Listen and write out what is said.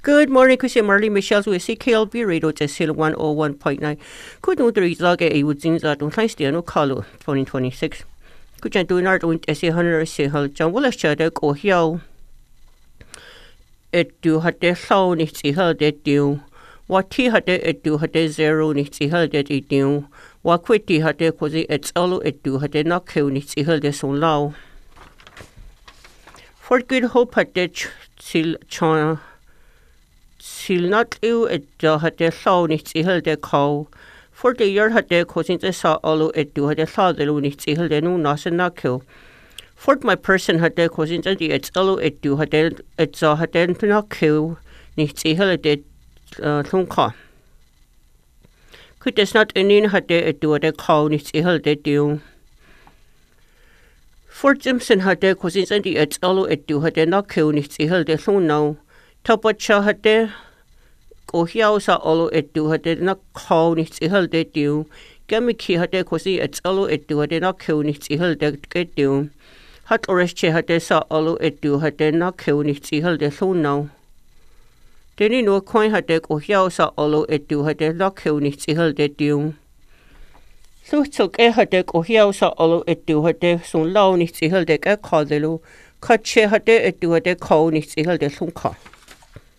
Good morning, Kusi Marley Michelle's with CKLB Radio Sil 101.9. Could no three zag a would sing that on Kleinstiano Kalu 2026. Could you do not want a 100 sihal John Willis Shadek or Hill? It do had the soul nicht see her that do. What he had it do had the zero nicht see her that it do. What quitty had the cosy it's all it do had the knock kill nicht see her the so low. For good hope had the sil not ill it had the soul nicht see her the cow. For the year had the cousin the saw all it do had the saw the nicht see her the no nothing knock kill. For my person had the cousin the it's all it do had the it saw had the knock kill nicht see her the car. Could this not any had the it do the cow nicht see her the do. For Simpson had the cousin the it's all it do had the knock kill nicht see her the so now. Tapacha had the go here saw all it do had the knock cow nicht see her the do. Gamiki had the cousin it's all it do had the knock kill nicht see her the get do. Hat oresche had the saw all it do had the knock kill nicht see her the so now. Denny no coin had the go here saw all it do had the knock kill nicht see her the do. So took a had the go here saw all it do had the so low nicht see her the get call the low. Cut she had the it do had the cow nicht see her the so car.